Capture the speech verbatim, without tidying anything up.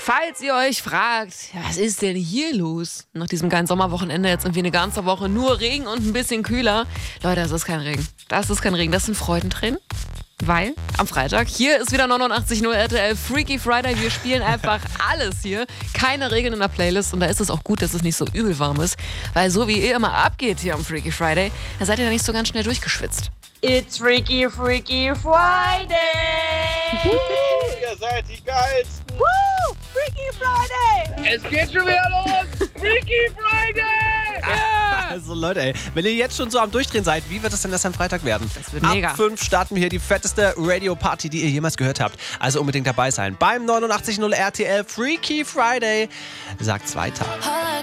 Falls ihr euch fragt, ja, was ist denn hier los? Nach diesem geilen Sommerwochenende jetzt irgendwie eine ganze Woche nur Regen und ein bisschen kühler. Leute, das ist kein Regen. Das ist kein Regen, das sind Freudentränen. Weil am Freitag, hier ist wieder neunundachtzig Komma null R T L Freaky Friday. Wir spielen einfach alles hier. Keine Regeln in der Playlist. Und da ist es auch gut, dass es nicht so übel warm ist. Weil so wie ihr immer abgeht hier am Freaky Friday, da seid ihr da nicht so ganz schnell durchgeschwitzt. It's Freaky Freaky Friday! Ihr seid die Geilsten! Woo! Freaky Friday! Es geht schon wieder los! Freaky Friday! Yeah! Also Leute, ey, wenn ihr jetzt schon so am Durchdrehen seid, wie wird es denn das am Freitag werden? Das wird mega. Ab fünf starten wir hier die fetteste Radio-Party, die ihr jemals gehört habt. Also unbedingt dabei sein. Beim neunundachtzig Komma null R T L Freaky Friday. Sagt's weiter.